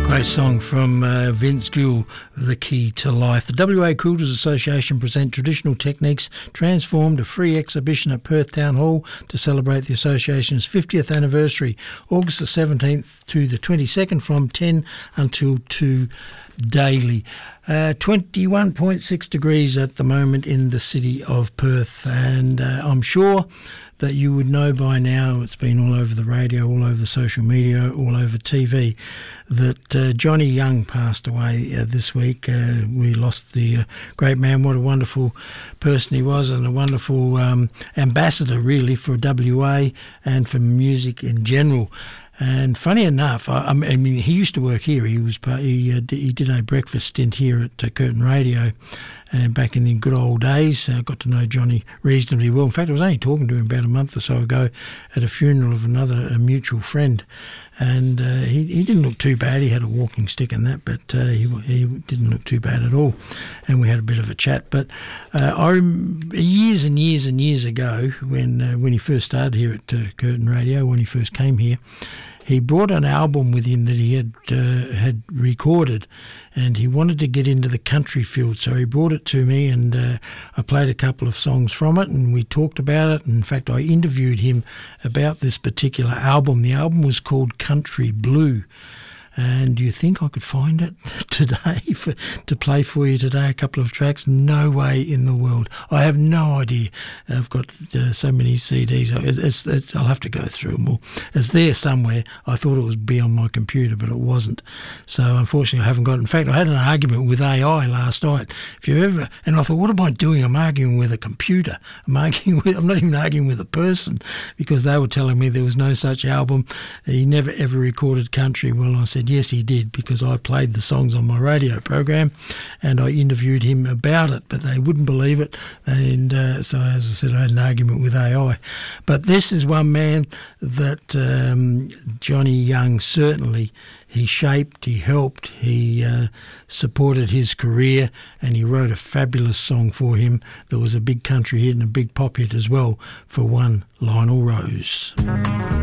Great song from Vince Gill, The Key to Life. The WA Quilters Association present Traditional Techniques Transformed, a free exhibition at Perth Town Hall to celebrate the association's 50th anniversary, August the 17th to the 22nd from 10 until 2 daily. 21.6 degrees at the moment in the city of Perth, and I'm sure that you would know by now, it's been all over the radio, all over the social media, all over TV, that Johnny Young passed away this week. We lost the great man. What a wonderful person he was, and a wonderful ambassador, really, for WA and for music in general. And funny enough, I mean, he used to work here. He did a breakfast stint here at Curtin Radio, and back in the good old days, I got to know Johnny reasonably well. In fact, I was only talking to him about a month or so ago at a funeral of a mutual friend, and he didn't look too bad. He had a walking stick and that, but he didn't look too bad at all. And we had a bit of a chat. But years and years and years ago, when he first started here at Curtin Radio, when he first came here, he brought an album with him that he had recorded, and he wanted to get into the country field. So he brought it to me, and I played a couple of songs from it, and we talked about it. In fact, I interviewed him about this particular album. The album was called Country Blue. And do you think I could find it today to play for you today, a couple of tracks? No way in the world. I have no idea. I've got so many CDs. I'll have to go through them all. It's there somewhere. I thought it would be on my computer, but it wasn't. So unfortunately, I haven't got it. In fact, I had an argument with AI last night. And I thought, what am I doing? I'm arguing with a computer. I'm not even arguing with a person, because they were telling me there was no such album. He never ever recorded country. Well, I said, yes, he did, because I played the songs on my radio program and I interviewed him about it, but they wouldn't believe it. And so, as I said, I had an argument with AI. But this is one man that Johnny Young certainly, he shaped, he helped, he supported his career, and he wrote a fabulous song for him that was a big country hit and a big pop hit as well, for one Lionel Rose.